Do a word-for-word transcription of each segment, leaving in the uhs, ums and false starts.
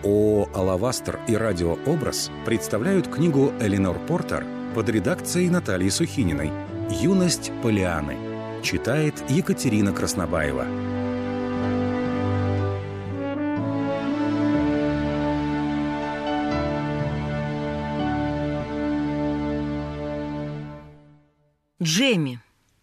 ООО «Алавастр» и «Радиообраз» представляют книгу Эленор Портер под редакцией Натальи Сухининой «Юность Полианы». Читает Екатерина Краснобаева. Джемми.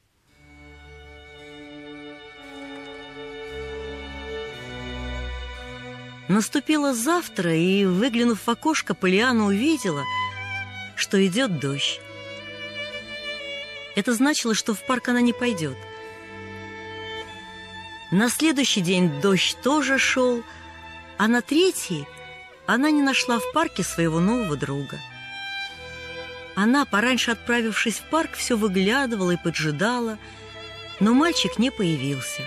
Наступило завтра, и, выглянув в окошко, Полиана увидела, что идет дождь. Это значило, что в парк она не пойдет. На следующий день дождь тоже шел, а на третий она не нашла в парке своего нового друга. Она, пораньше отправившись в парк, все выглядывала и поджидала, но мальчик не появился.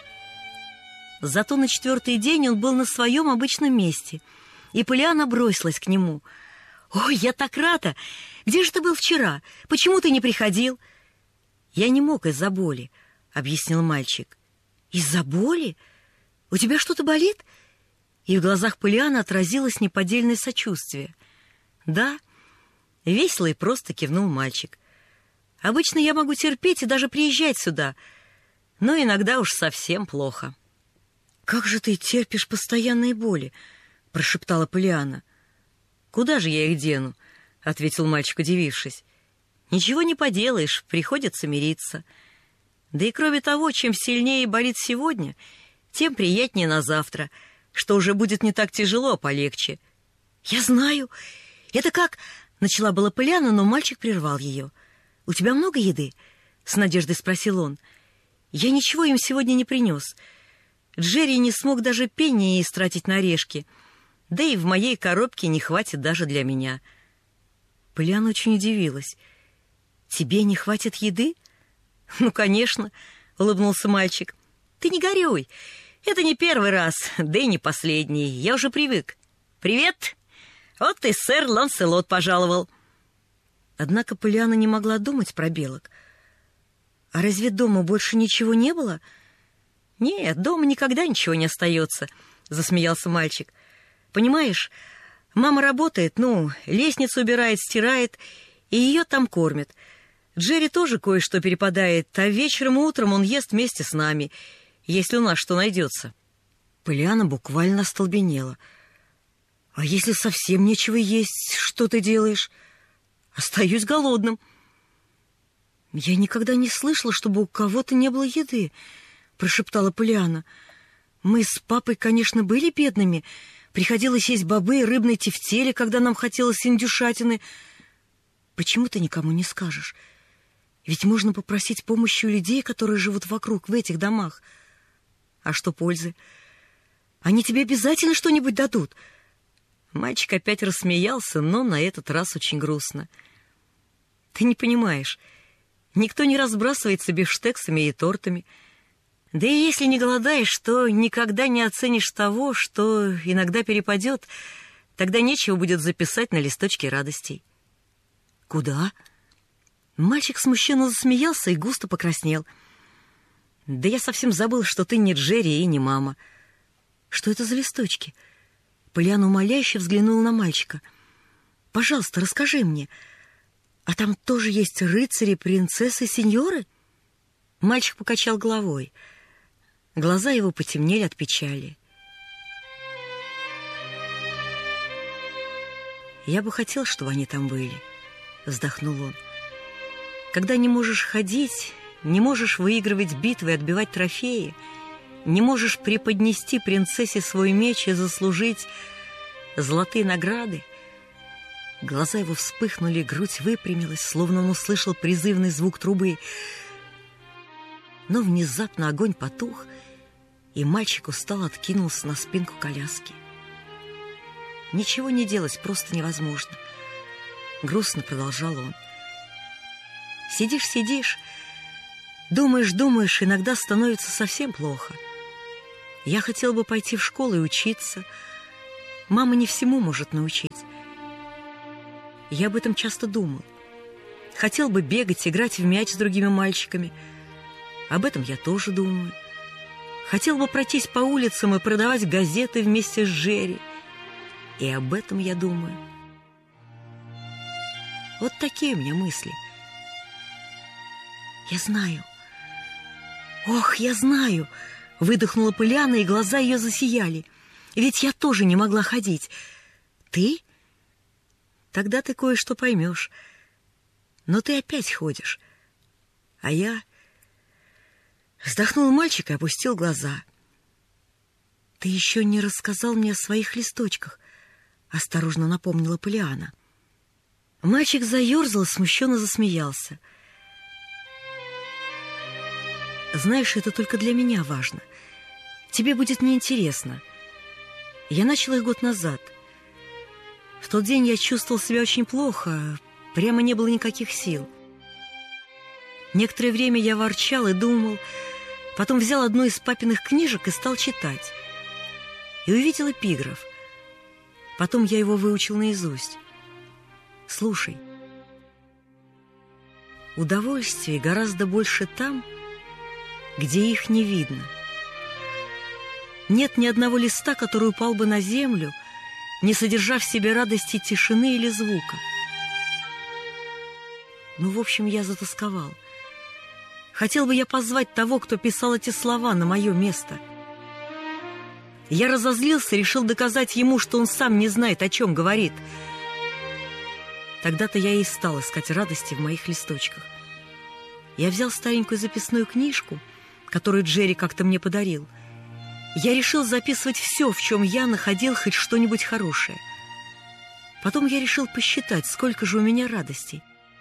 Зато на четвертый день он был на своем обычном месте, и Полиана бросилась к нему. «Ой, я так рада! Где же ты был вчера? Почему ты не приходил?» «Я не мог из-за боли», — объяснил мальчик. «Из-за боли? У тебя что-то болит?» И в глазах Полианы отразилось неподдельное сочувствие. «Да», — весело и просто кивнул мальчик. «Обычно я могу терпеть и даже приезжать сюда, но иногда уж совсем плохо». «Как же ты терпишь постоянные боли?» — прошептала Полиана. «Куда же я их дену?» — ответил мальчик, удивившись. «Ничего не поделаешь, приходится мириться. Да и кроме того, чем сильнее болит сегодня, тем приятнее на завтра, что уже будет не так тяжело, а полегче». «Я знаю. Это как...» — начала была Полиана, но мальчик прервал ее. «У тебя много еды?» — с надеждой спросил он. «Я ничего им сегодня не принес. Джерри не смог даже пенни истратить на орешки, да и в моей коробке не хватит даже для меня». Полиана очень удивилась. «Тебе не хватит еды?» «Ну, конечно», — улыбнулся мальчик. «Ты не горюй. Это не первый раз, да и не последний. Я уже привык. Привет! Вот и сэр Ланселот пожаловал». Однако Полиана не могла думать про белок. «А разве дома больше ничего не было?» «Нет, дома никогда ничего не остается», — засмеялся мальчик. «Понимаешь, мама работает, ну, лестницу убирает, стирает, и ее там кормят. Джерри тоже кое-что перепадает, а вечером и утром он ест вместе с нами, если у нас что найдется». Полиана буквально остолбенела. «А если совсем нечего есть, что ты делаешь?» «Остаюсь голодным». «Я никогда не слышала, чтобы у кого-то не было еды», — прошептала Полиана. «Мы с папой, конечно, были бедными. Приходилось есть бобы и рыбной тефтели, когда нам хотелось индюшатины. Почему ты никому не скажешь? Ведь можно попросить помощи у людей, которые живут вокруг, в этих домах. А что пользы? Они тебе обязательно что-нибудь дадут». Мальчик опять рассмеялся, но на этот раз очень грустно. «Ты не понимаешь, никто не разбрасывается бифштексами и тортами. Да и если не голодаешь, то никогда не оценишь того, что иногда перепадет, тогда нечего будет записать на листочке радостей». «Куда?» Мальчик смущенно засмеялся и густо покраснел. «Да я совсем забыл, что ты не Джерри и не мама». «Что это за листочки?» Полиана умоляюще взглянула на мальчика. «Пожалуйста, расскажи мне. А там тоже есть рыцари, принцессы, сеньоры?» Мальчик покачал головой. Глаза его потемнели от печали. «Я бы хотел, чтобы они там были», — вздохнул он. «Когда не можешь ходить, не можешь выигрывать битвы и отбивать трофеи, не можешь преподнести принцессе свой меч и заслужить золотые награды». Глаза его вспыхнули, грудь выпрямилась, словно он услышал призывный звук трубы. Но внезапно огонь потух, и мальчик устало откинулся на спинку коляски. «Ничего не делать просто невозможно», — грустно продолжал он. «Сидишь, сидишь, думаешь, думаешь, иногда становится совсем плохо. Я хотел бы пойти в школу и учиться. Мама не всему может научить. Я об этом часто думал. Хотел бы бегать, играть в мяч с другими мальчиками. Об этом я тоже думаю. Хотел бы пройтись по улицам и продавать газеты вместе с Джерри. и об этом я думаю. Вот такие у меня мысли. Я знаю. Ох, я знаю, выдохнула Полианна, и глаза ее засияли. Ведь я тоже не могла ходить. Ты? Тогда ты кое-что поймешь. Но ты опять ходишь. А я... Вздохнул мальчик и опустил глаза. «Ты еще не рассказал мне о своих листочках», — осторожно напомнила Полианна. Мальчик заерзал и смущенно засмеялся. «Знаешь, это только для меня важно. Тебе будет неинтересно. Я начал их год назад. В тот день я чувствовал себя очень плохо, прямо не было никаких сил. Некоторое время я ворчал и думал, потом взял одну из папиных книжек и стал читать. И увидел эпиграф. Потом я его выучил наизусть. Слушай. Удовольствий гораздо больше там, где их не видно. Нет ни одного листа, который упал бы на землю, не содержа в себе радости тишины или звука. Ну, в общем, я затосковал. Хотел бы я позвать того, кто писал эти слова, на мое место. Я разозлился, решил доказать ему, что он сам не знает, о чем говорит. Тогда-то я и стал искать радости в моих листочках. Я взял старенькую записную книжку, которую Джерри как-то мне подарил. Я решил записывать все, в чем я находил хоть что-нибудь хорошее. Потом я решил посчитать, сколько же у меня радостей.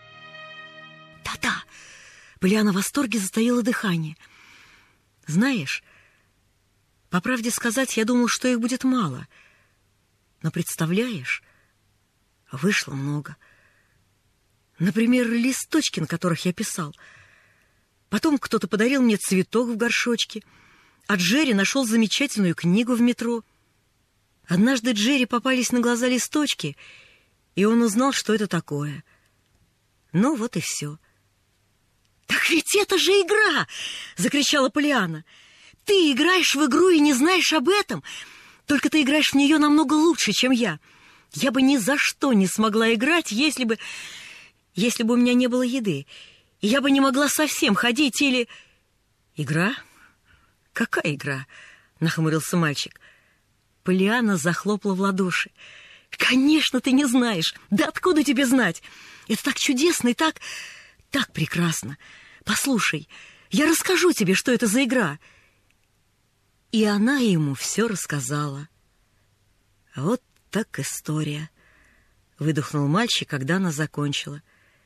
Да-да, Полианна в восторге затаила дыхание. Знаешь, по правде сказать, я думал, что их будет мало. Но представляешь, вышло много. Например, листочки, на которых я писал. Потом кто-то подарил мне цветок в горшочке, а Джерри нашел замечательную книгу в метро. Однажды Джерри попались на глаза листочки, и он узнал, что это такое. Ну, вот и все. «Так ведь это же игра!» — закричала Полианна. «Ты играешь в игру и не знаешь об этом, только ты играешь в нее намного лучше, чем я. Я бы ни за что не смогла играть, если бы... если бы у меня не было еды. И я бы не могла совсем ходить или...» «Игра? Какая игра?» — нахмурился мальчик. Полианна захлопала в ладоши. «Конечно, ты не знаешь! Да откуда тебе знать? Это так чудесно и так... так прекрасно! Послушай, я расскажу тебе, что это за игра!» И она ему все рассказала. «Вот так история!» — выдохнул мальчик, когда она закончила.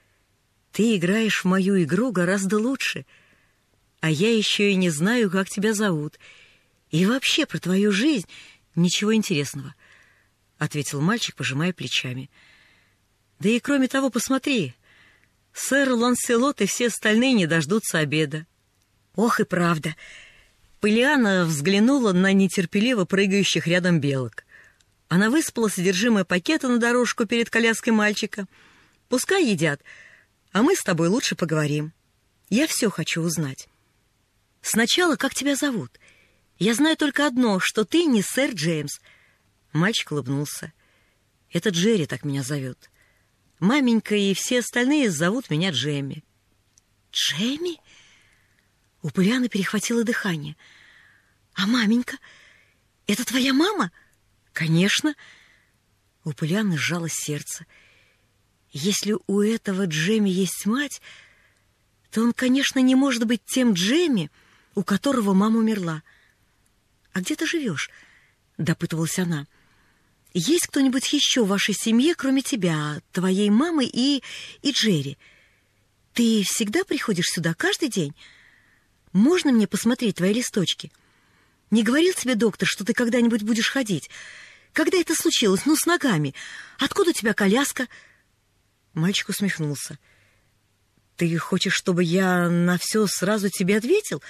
«Ты играешь в мою игру гораздо лучше, а я еще и не знаю, как тебя зовут. И вообще про твою жизнь ничего интересного», — ответил мальчик, пожимая плечами. «Да и кроме того, посмотри, сэр Ланселот и все остальные не дождутся обеда». «Ох и правда!» Полианна взглянула на нетерпеливо прыгающих рядом белок. Она высыпала содержимое пакета на дорожку перед коляской мальчика. «Пускай едят, а мы с тобой лучше поговорим. Я все хочу узнать. Сначала, как тебя зовут? Я знаю только одно, что ты не сэр Джеймс». Мальчик улыбнулся. «Это Джерри так меня зовет. Маменька и все остальные зовут меня Джемми». «Джемми?» У Полианны перехватило дыхание. «А маменька? Это твоя мама?» «Конечно». У Полианны сжалось сердце. Если у этого Джемми есть мать, то он, конечно, не может быть тем Джемми, у которого мама умерла. «А где ты живешь?» — допытывалась она. «Есть кто-нибудь еще в вашей семье, кроме тебя, твоей мамы и, и Джерри? Ты всегда приходишь сюда каждый день? Можно мне посмотреть твои листочки? Не говорил тебе доктор, что ты когда-нибудь будешь ходить? Когда это случилось? Ну, с ногами. Откуда у тебя коляска?» Мальчик усмехнулся. «Ты хочешь, чтобы я на все сразу тебе ответил?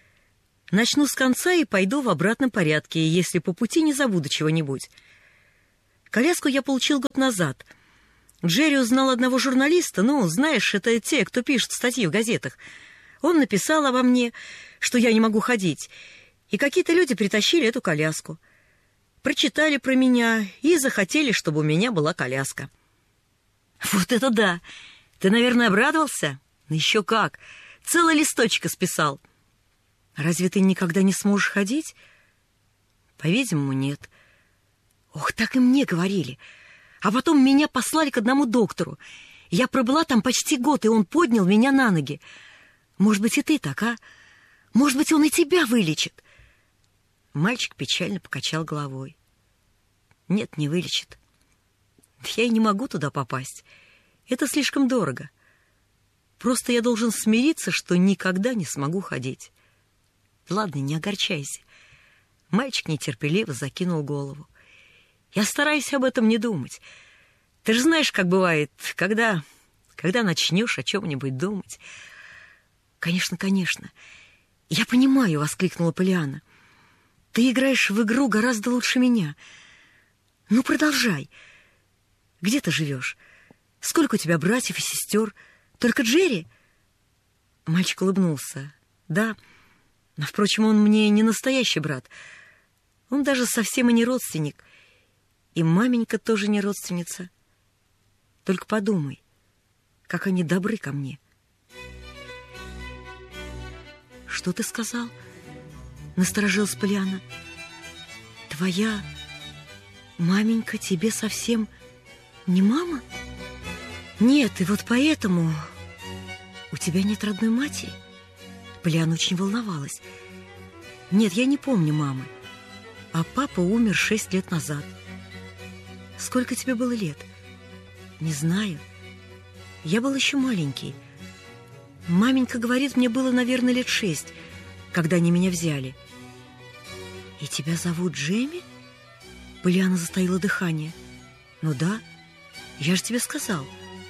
Начну с конца и пойду в обратном порядке, если по пути не забуду чего-нибудь. Коляску я получил год назад. Джерри узнал одного журналиста, ну, знаешь, это те, кто пишет статьи в газетах. Он написал обо мне, что я не могу ходить, и какие-то люди притащили эту коляску. прочитали про меня и захотели, чтобы у меня была коляска. Вот это да! Ты, наверное, обрадовался? Еще как! Целый листочек исписал. Разве ты никогда не сможешь ходить? По-видимому, нет. Ох, так и мне говорили. А потом меня послали к одному доктору. Я пробыла там почти год, и он поднял меня на ноги. Может быть, и ты так, а? Может быть, он и тебя вылечит. Мальчик печально покачал головой. Нет, не вылечит. Я и не могу туда попасть. Это слишком дорого. Просто я должен смириться, что никогда не смогу ходить. Ладно, не огорчайся. Мальчик нетерпеливо закинул голову. Я стараюсь об этом не думать. Ты же знаешь, как бывает, когда, когда начнешь о чем-нибудь думать. Конечно, конечно. Я понимаю, воскликнула Полианна. Ты играешь в игру гораздо лучше меня. Ну, продолжай. Где ты живешь? Сколько у тебя братьев и сестер? Только Джерри? Мальчик улыбнулся. Да, но, впрочем, он мне не настоящий брат. Он даже совсем и не родственник. И маменька тоже не родственница. Только подумай, как они добры ко мне. Что ты сказал? Насторожилась Полианна. Твоя маменька тебе совсем не мама? Нет, и вот поэтому у тебя нет родной матери. Полианна очень волновалась. Нет, я не помню мамы. А папа умер шесть лет назад. Сколько тебе было лет? Не знаю. Я был еще маленький. Маменька говорит, мне было, наверное, лет шесть, когда они меня взяли. И тебя зовут Джемми? Полианна затаила дыхание. Ну да, я же тебе сказал.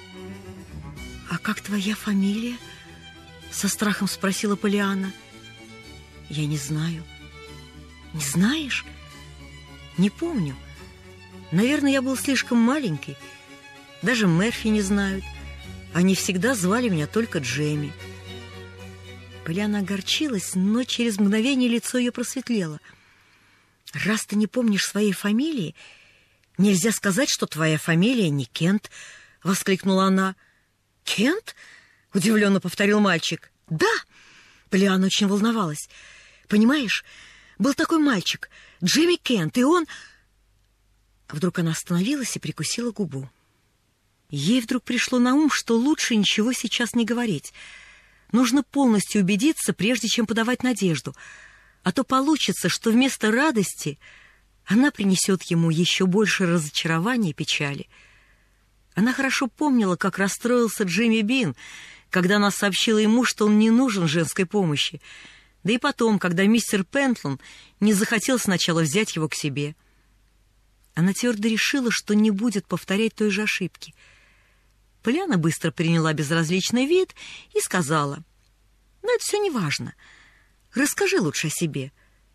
А как твоя фамилия? Со страхом спросила Полианна. Я не знаю. Не знаешь? Не помню. Наверное, я был слишком маленький. Даже Мерфи не знают. Они всегда звали меня только Джемми. Полианна огорчилась, но через мгновение лицо ее просветлело. Раз ты не помнишь своей фамилии, нельзя сказать, что твоя фамилия не Кент, воскликнула она. Кент? Удивленно повторил мальчик. Да! Полианна очень волновалась. Понимаешь, был такой мальчик, Джимми Кент, и он... Вдруг она остановилась и прикусила губу. Ей вдруг пришло на ум, что лучше ничего сейчас не говорить. Нужно полностью убедиться, прежде чем подавать надежду. А то получится, что вместо радости она принесет ему еще больше разочарования и печали. Она хорошо помнила, как расстроился Джимми Бин, когда она сообщила ему, что он не нужен женской помощи. Да и потом, когда мистер Пентлон не захотел сначала взять его к себе. Она твердо решила, что не будет повторять той же ошибки. Полианна быстро приняла безразличный вид и сказала: «Ну, это все не важно. Расскажи лучше о себе».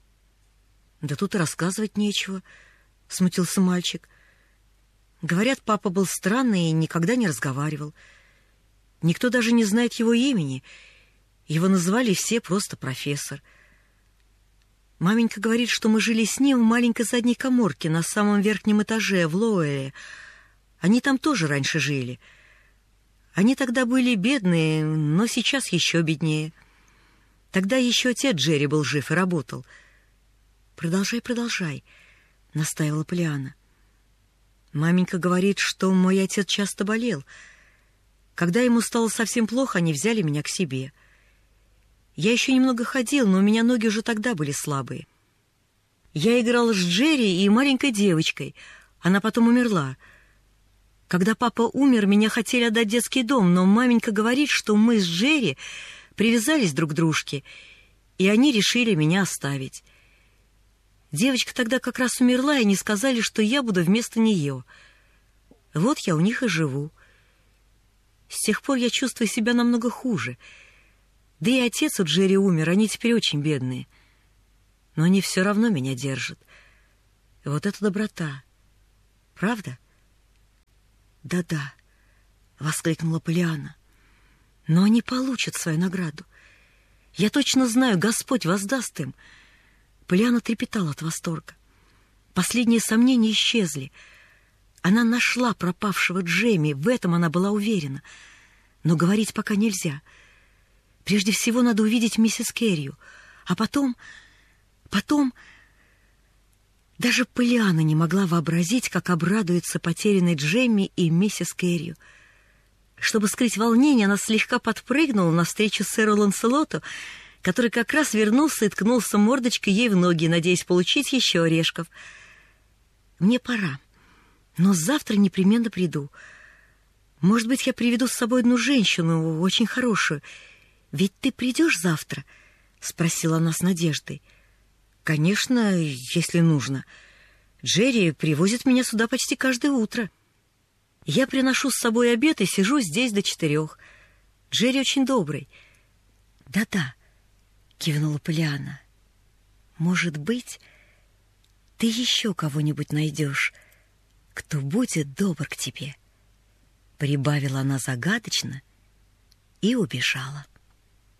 «Да тут и рассказывать нечего», — смутился мальчик. «Говорят, папа был странный и никогда не разговаривал. Никто даже не знает его имени. Его называли все просто профессор. Маменька говорит, что мы жили с ним в маленькой задней каморке на самом верхнем этаже в Лоуэле. Они там тоже раньше жили. Они тогда были бедные, но сейчас еще беднее. Тогда еще отец Джерри был жив и работал». «Продолжай, продолжай», — настаивала Полианна. «Маменька говорит, что мой отец часто болел. Когда ему стало совсем плохо, они взяли меня к себе. Я еще немного ходил, но у меня ноги уже тогда были слабые. Я играла с Джерри и маленькой девочкой. Она потом умерла. Когда папа умер, меня хотели отдать в детский дом, но маменька говорит, что мы с Джерри привязались друг к дружке, и они решили меня оставить. Девочка тогда как раз умерла, и они сказали, что я буду вместо нее. Вот я у них и живу. С тех пор я чувствую себя намного хуже. Да и отец у Джерри умер, они теперь очень бедные. Но они все равно меня держат. И вот это доброта. Правда?» «Да-да», — воскликнула Полианна. «Но они получат свою награду. Я точно знаю, Господь воздаст им». Полианна трепетала от восторга. Последние сомнения исчезли. Она нашла пропавшего Джемми, в этом она была уверена. Но говорить пока нельзя. Прежде всего надо увидеть миссис Керрию, а потом... Потом... Даже Полианна не могла вообразить, как обрадуются потерянной Джемми и миссис Керрию. Чтобы скрыть волнение, она слегка подпрыгнула навстречу сэру Ланселоту, который как раз вернулся и ткнулся мордочкой ей в ноги, надеясь получить еще орешков. «Мне пора, но завтра непременно приду. Может быть, я приведу с собой одну женщину, очень хорошую. Ведь ты придешь завтра?» — спросила она с надеждой. «Конечно, если нужно. Джерри привозит меня сюда почти каждое утро. Я приношу с собой обед и сижу здесь до четырех. Джерри очень добрый». «Да-да», — кивнула Полианна. «Может быть, ты еще кого-нибудь найдешь, кто будет добр к тебе», — прибавила она загадочно и убежала.